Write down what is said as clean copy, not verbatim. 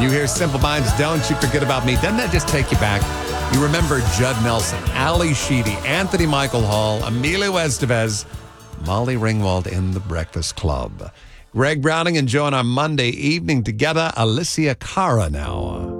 When you hear Simple Minds, Don't You Forget About Me, doesn't that just take you back? You remember Judd Nelson, Ali Sheedy, Anthony Michael Hall, Emilio Estevez, Molly Ringwald in The Breakfast Club. Greg Browning and Joe on our Monday evening together. Alicia Cara now.